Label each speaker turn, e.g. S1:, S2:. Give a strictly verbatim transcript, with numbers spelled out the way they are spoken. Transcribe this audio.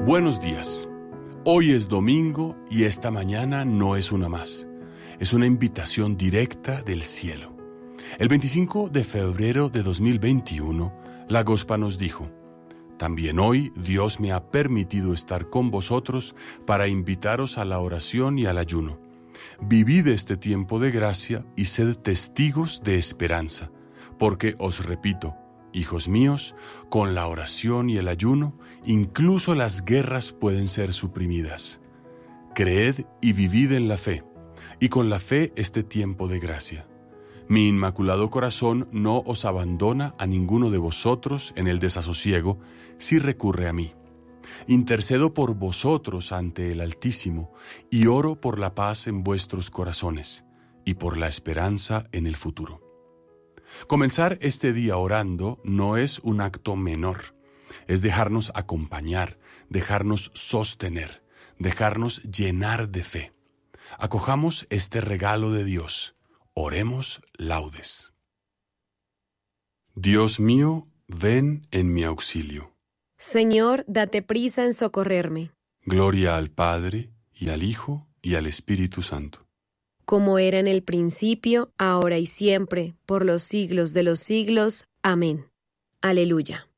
S1: Buenos días. Hoy es domingo y esta mañana no es una más. Es una invitación directa del cielo. El veinticinco de febrero de dos mil veintiuno, la Gospa nos dijo: también hoy Dios me ha permitido estar con vosotros para invitaros a la oración y al ayuno. Vivid este tiempo de gracia y sed testigos de esperanza, porque os repito, hijos míos, con la oración y el ayuno, incluso las guerras pueden ser suprimidas. Creed y vivid en la fe, y con la fe este tiempo de gracia. Mi inmaculado corazón no os abandona a ninguno de vosotros en el desasosiego si recurre a mí. Intercedo por vosotros ante el Altísimo y oro por la paz en vuestros corazones y por la esperanza en el futuro. Comenzar este día orando no es un acto menor, es dejarnos acompañar, dejarnos sostener, dejarnos llenar de fe. Acojamos este regalo de Dios. Oremos laudes. Dios mío, ven en mi auxilio.
S2: Señor, date prisa en socorrerme.
S1: Gloria al Padre, y al Hijo, y al Espíritu Santo.
S2: Como era en el principio, ahora y siempre, por los siglos de los siglos. Amén. Aleluya.